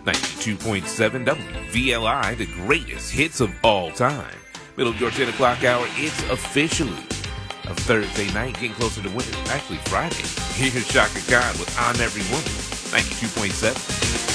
92.7 WVLI, the greatest hits of all time. Middle of your 10 o'clock hour, it's officially a Thursday night, getting closer to winter. Actually, Friday. Here's Shaka Khan with I'm Every Woman, 92.7.